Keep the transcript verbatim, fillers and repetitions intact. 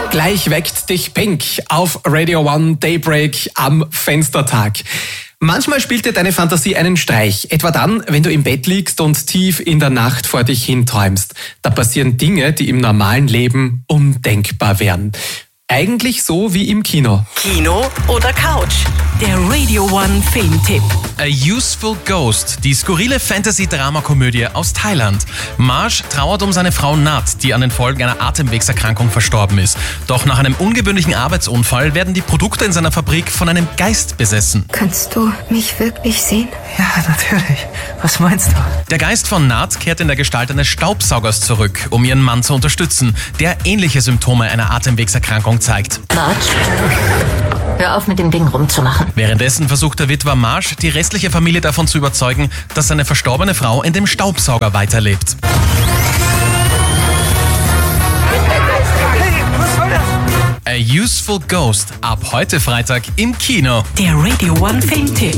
Gleich weckt dich Pink auf Radio One Daybreak am Fenstertag. Manchmal spielt dir deine Fantasie einen Streich. Etwa dann, wenn du im Bett liegst und tief in der Nacht vor dich hin träumst. Da passieren Dinge, die im normalen Leben undenkbar wären. Eigentlich so wie im Kino. Kino oder Couch? Der Radio One Filmtipp. A Useful Ghost, die skurrile Fantasy-Drama-Komödie aus Thailand. Marsh trauert um seine Frau Nat, die an den Folgen einer Atemwegserkrankung verstorben ist. Doch nach einem ungewöhnlichen Arbeitsunfall werden die Produkte in seiner Fabrik von einem Geist besessen. Kannst du mich wirklich sehen? Ja, natürlich. Was meinst du? Der Geist von Nat kehrt in der Gestalt eines Staubsaugers zurück, um ihren Mann zu unterstützen, der ähnliche Symptome einer Atemwegserkrankung zeigt. Marge, hör auf mit dem Ding rumzumachen. Währenddessen versucht der Witwer Marsh, die restliche Familie davon zu überzeugen, dass seine verstorbene Frau in dem Staubsauger weiterlebt. A Useful Ghost, ab heute Freitag im Kino. Der Radio One Filmtipp.